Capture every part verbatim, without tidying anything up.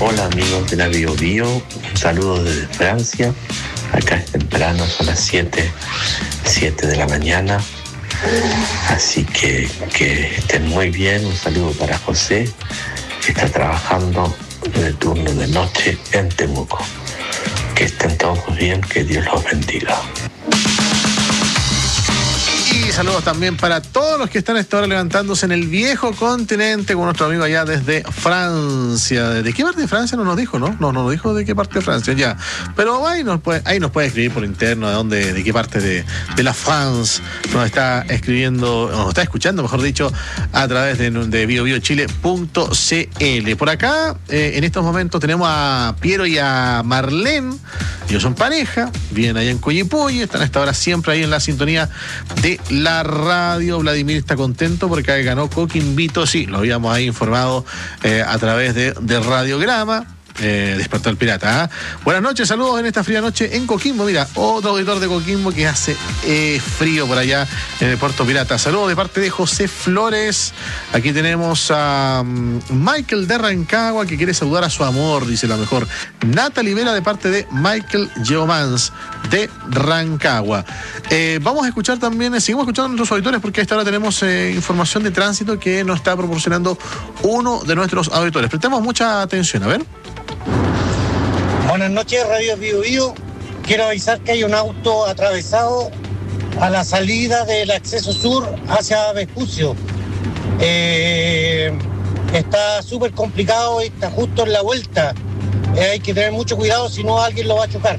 Hola amigos de la Bio Bio, un saludo desde Francia. Acá es temprano, son las siete de la mañana. Así que que estén muy bien. Un saludo para José, que está trabajando en el turno de noche en Temuco. Que estén todos bien, que Dios los bendiga. Y saludos también para todos los que están a esta hora levantándose en el viejo continente con nuestro amigo allá desde Francia. ¿De qué parte de Francia? No nos dijo, ¿no? No, no nos dijo de qué parte de Francia, ya. Pero ahí nos puede, ahí nos puede escribir por interno de dónde, de qué parte de, de la France nos está escribiendo, nos está escuchando, mejor dicho, a través de, de bio bio chile punto c l. Por acá, eh, en estos momentos tenemos a Piero y a Marlene. Ellos son pareja, viven allá en Coyipulli, están a esta hora siempre ahí en la sintonía de la radio. Vladimir está contento porque ganó Coquimbito, sí, lo habíamos ahí informado eh, a través de, de Radiograma. Eh, Despertó el Pirata. ¿eh? Buenas noches, saludos en esta fría noche en Coquimbo. Mira, otro auditor de Coquimbo que hace eh, frío por allá en el Puerto Pirata. Saludos de parte de José Flores. Aquí tenemos a um, Michael de Rancagua que quiere saludar a su amor, dice la mejor. Nata Libera de parte de Michael Geomans de Rancagua. Eh, vamos a escuchar también, eh, seguimos escuchando a nuestros auditores porque a esta hora tenemos eh, información de tránsito que nos está proporcionando uno de nuestros auditores. Prestemos mucha atención, a ver. Buenas noches, Radio Bio Bio. Quiero avisar que hay un auto atravesado a la salida del acceso sur hacia Vespucio. Eh, está súper complicado y está justo en la vuelta. Eh, hay que tener mucho cuidado, si no alguien lo va a chocar.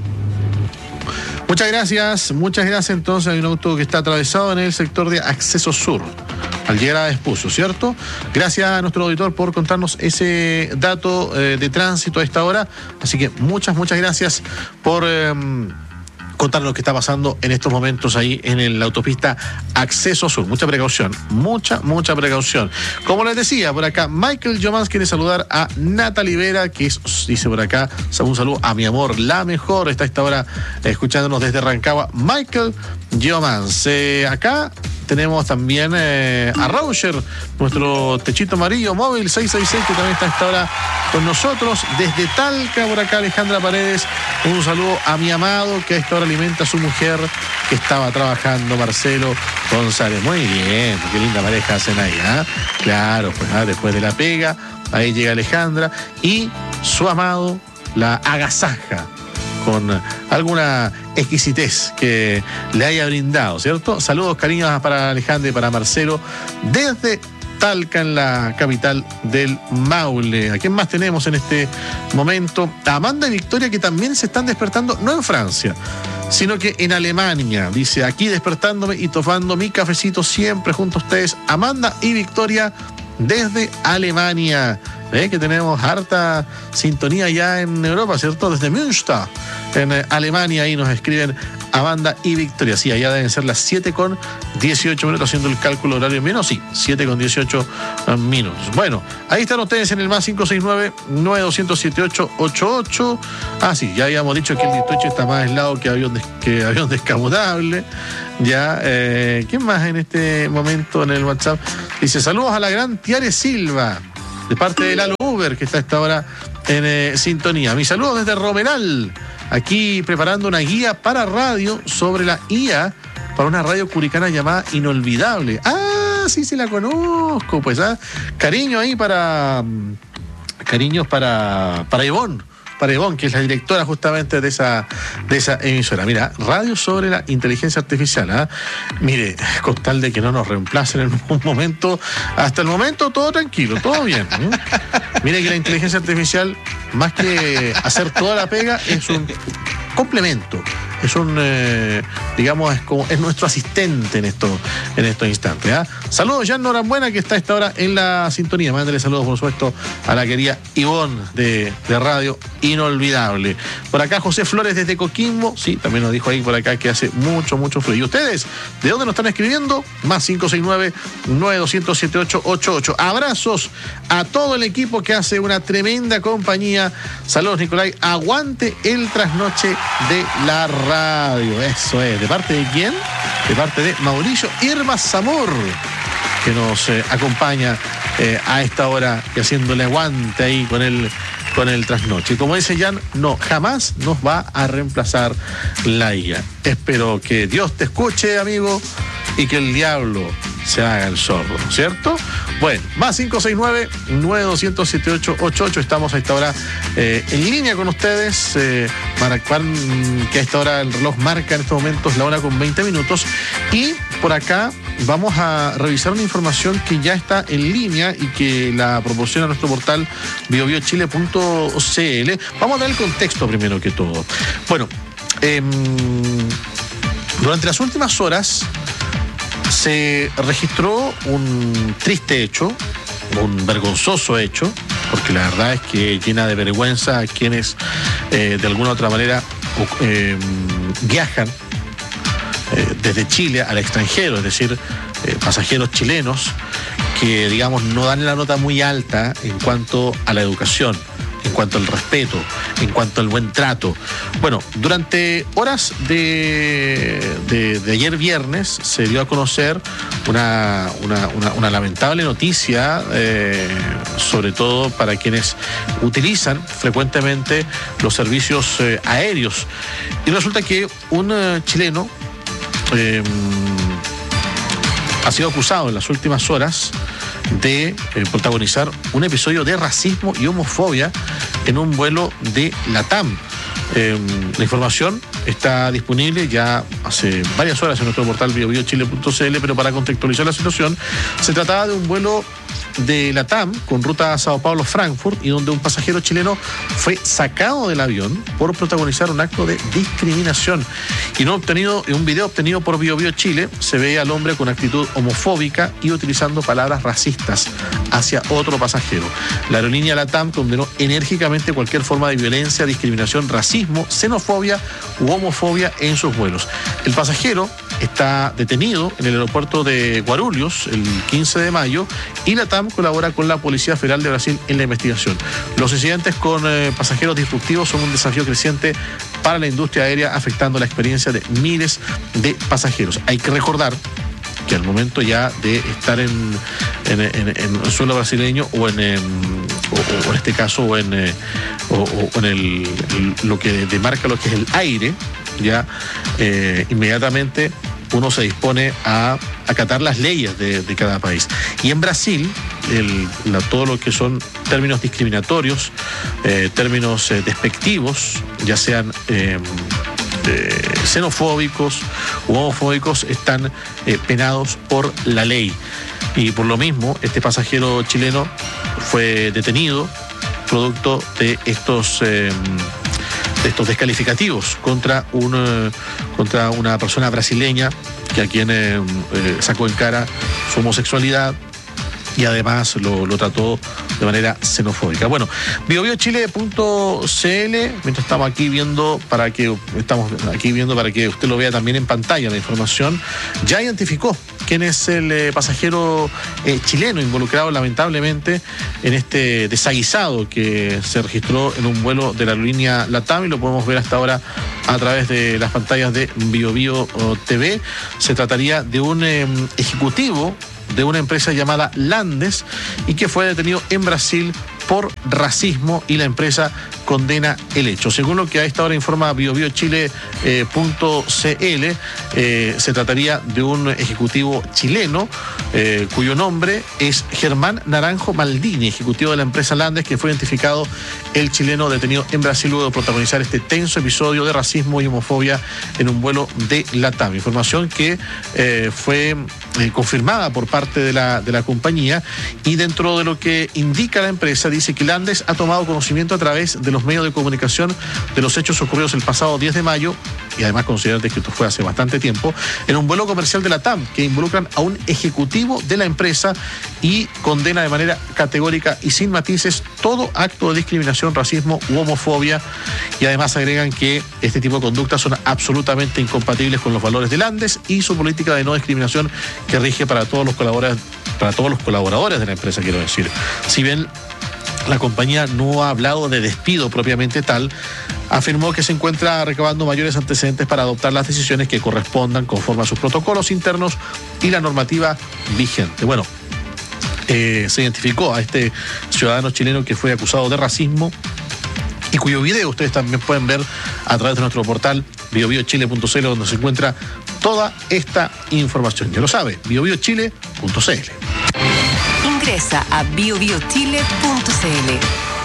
Muchas gracias, muchas gracias. Entonces hay un auto que está atravesado en el sector de acceso sur al llegar a Vespucio, ¿cierto? Gracias a nuestro auditor por contarnos ese dato eh, de tránsito a esta hora. Así que muchas, muchas gracias por eh, contarnos lo que está pasando en estos momentos ahí en la autopista Acceso Sur. Mucha precaución, mucha, mucha precaución. Como les decía, por acá, Michael Jomans quiere saludar a Nata Libera, que es, dice por acá, un saludo a mi amor, la mejor. Está a esta hora eh, escuchándonos desde Rancagua, Michael Jomans. Eh, acá tenemos también eh, a Roger, nuestro techito amarillo móvil seis seis seis, que también está a esta hora con nosotros. Desde Talca, por acá, Alejandra Paredes. Un saludo a mi amado, que a esta hora alimenta a su mujer, que estaba trabajando, Marcelo González. Muy bien, qué linda pareja hacen ahí, ¿eh? Claro, pues ¿eh? Después de la pega, ahí llega Alejandra y su amado la agasaja con alguna exquisitez que le haya brindado, ¿cierto? Saludos, cariños para Alejandra y para Marcelo desde Talca, en la capital del Maule. ¿A quién más tenemos en este momento? A Amanda y Victoria, que también se están despertando, no en Francia, sino que en Alemania. Dice, aquí despertándome y tomando mi cafecito siempre junto a ustedes, Amanda y Victoria desde Alemania. ¿Eh? Que tenemos harta sintonía ya en Europa, ¿cierto? Desde Münster, en eh, Alemania, ahí nos escriben Amanda y Victoria. Sí, allá deben ser las siete con dieciocho minutos, haciendo el cálculo horario menos, sí, siete con dieciocho minutos. Bueno, ahí están ustedes en el más cinco seis nueve, nueve dos cero siete ocho ocho ocho. Ah, sí, ya habíamos dicho que el dieciocho está más aislado que avión, des, que avión descapotable. Ya, eh, ¿quién más en este momento en el WhatsApp? Dice, saludos a la gran Tiare Silva, de parte de Lalo Uber, que está a esta hora en eh, sintonía. Mis saludos desde Romeral, aquí preparando una guía para radio sobre la I A para una radio curicana llamada Inolvidable. Ah, sí, sí la conozco, pues, ¿ah? Cariño ahí para... Cariños para, para Ivonne. Para Ivonne, que es la directora justamente de esa, de esa emisora. Mira, radio sobre la inteligencia artificial. ¿eh? Mire, con tal de que no nos reemplacen en un momento, hasta el momento todo tranquilo, todo bien. ¿eh? Mire que la inteligencia artificial, más que hacer toda la pega, es un complemento. Es un, eh, digamos, es como es nuestro asistente en esto, en estos instantes. ¿eh? Saludos, Jan Norambuena, que está a esta hora en la sintonía. Mándale saludos, por supuesto, a la querida Ivonne de, de Radio Inolvidable. Por acá, José Flores desde Coquimbo. Sí, también nos dijo ahí por acá que hace mucho, mucho frío. ¿Y ustedes? ¿De dónde nos están escribiendo? Más cinco seis nueve, nueve dos cero siete ocho ocho ocho. Abrazos a todo el equipo que hace una tremenda compañía. Saludos, Nicolai. Aguante el trasnoche de la radio. Eso es. ¿De parte de quién? De parte de Mauricio Irma Zamor, que nos eh, acompaña eh, a esta hora y haciéndole aguante ahí con el, con el trasnoche. Y como dice Jan, no, jamás nos va a reemplazar la I A. Espero que Dios te escuche, amigo, y que el diablo se haga el sordo, ¿cierto? Bueno, más cinco seis nueve, nueve dos cero cero, siete ocho ocho ocho. Estamos a esta hora eh, en línea con ustedes. Eh, para que a esta hora el reloj marca en estos momentos la hora con veinte minutos. Y por acá vamos a revisar una información que ya está en línea y que la proporciona nuestro portal bio bio chile punto c l. Vamos a dar el contexto primero que todo. Bueno, eh, durante las últimas horas se registró un triste hecho, un vergonzoso hecho, porque la verdad es que llena de vergüenza a quienes eh, de alguna u otra manera eh, viajan eh, desde Chile al extranjero, es decir, eh, pasajeros chilenos que, digamos, no dan la nota muy alta en cuanto a la educación, en cuanto al respeto, en cuanto al buen trato. Bueno, durante horas de, de, de ayer viernes se dio a conocer una, una, una, una lamentable noticia, eh, sobre todo para quienes utilizan frecuentemente los servicios eh, aéreos. Y resulta que un eh, chileno eh, ha sido acusado en las últimas horas de eh, protagonizar un episodio de racismo y homofobia en un vuelo de LATAM. Eh, la información está disponible ya hace varias horas en nuestro portal bio bio chile punto c l, pero para contextualizar la situación, se trataba de un vuelo de LATAM con ruta a Sao Paulo-Frankfurt y donde un pasajero chileno fue sacado del avión por protagonizar un acto de discriminación. Y no obtenido, en un video obtenido por Bio Bio Chile se ve al hombre con actitud homofóbica y utilizando palabras racistas hacia otro pasajero. La aerolínea LATAM condenó enérgicamente cualquier forma de violencia, discriminación, racismo, xenofobia u homofobia en sus vuelos. El pasajero está detenido en el aeropuerto de Guarulhos el quince de mayo y LATAM colabora con la Policía Federal de Brasil en la investigación. Los incidentes con eh, pasajeros disruptivos son un desafío creciente para la industria aérea, afectando la experiencia de miles de pasajeros. Hay que recordar que al momento ya de estar en, en, en, en el suelo brasileño o en, en, o, o en este caso o en, eh, o, o en el, el, lo que demarca lo que es el aire, ya eh, inmediatamente uno se dispone a acatar las leyes de, de cada país. Y en Brasil, el, la, todo lo que son términos discriminatorios, eh, términos eh, despectivos, ya sean eh, eh, xenofóbicos u homofóbicos, están eh, penados por la ley. Y por lo mismo, este pasajero chileno fue detenido producto de estos... Eh, estos descalificativos contra, un, contra una persona brasileña que a quien eh, eh, sacó en cara su homosexualidad y además lo, lo trató de manera xenofóbica. Bueno, bio bio chile punto c l, mientras estamos aquí viendo para que estamos aquí viendo para que usted lo vea también en pantalla la información, ya identificó quién es el eh, pasajero eh, chileno involucrado lamentablemente en este desaguisado que se registró en un vuelo de la aerolínea LATAM, y lo podemos ver hasta ahora a través de las pantallas de Bio Bio T V. Se trataría de un eh, ejecutivo de una empresa llamada Landes y que fue detenido en Brasil por racismo, y la empresa condena el hecho. Según lo que a esta hora informa bio bio chile punto c l, eh, se trataría de un ejecutivo chileno eh, cuyo nombre es Germán Naranjo Maldini, ejecutivo de la empresa Landes, que fue identificado el chileno detenido en Brasil luego de protagonizar este tenso episodio de racismo y homofobia en un vuelo de LATAM. Información que eh, fue eh, confirmada por parte de la, de la compañía, y dentro de lo que indica la empresa dice que Landes ha tomado conocimiento a través de los medios de comunicación de los hechos ocurridos el pasado diez de mayo, y además considerate que esto fue hace bastante tiempo, en un vuelo comercial de LATAM que involucran a un ejecutivo de la empresa, y condena de manera categórica y sin matices todo acto de discriminación, racismo u homofobia, y además agregan que este tipo de conductas son absolutamente incompatibles con los valores de Landes y su política de no discriminación que rige para todos los colaboradores, para todos los colaboradores de la empresa, quiero decir. Si bien la compañía no ha hablado de despido propiamente tal, afirmó que se encuentra recabando mayores antecedentes para adoptar las decisiones que correspondan conforme a sus protocolos internos y la normativa vigente. Bueno, eh, se identificó a este ciudadano chileno que fue acusado de racismo y cuyo video ustedes también pueden ver a través de nuestro portal bio bio chile punto c l, donde se encuentra toda esta información. Ya lo sabe, bio bio chile punto c l. Ingresa a bio bio chile punto c l.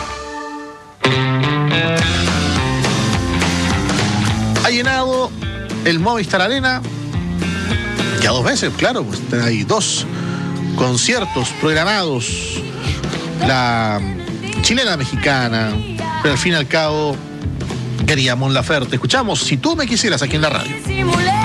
Ha llenado el Movistar Arena ya dos veces, claro, pues hay dos conciertos programados, la chilena mexicana, pero al fin y al cabo queríamos Mon Laferte. Escuchamos Si tú me quisieras aquí en la radio.